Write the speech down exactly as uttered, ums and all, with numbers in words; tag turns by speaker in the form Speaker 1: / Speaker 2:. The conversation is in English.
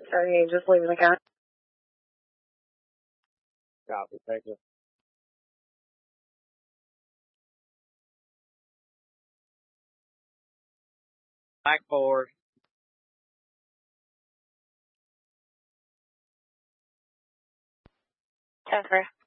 Speaker 1: Sorry, just leaving the car.
Speaker 2: Copy, thank you. Back forward.
Speaker 1: ten three.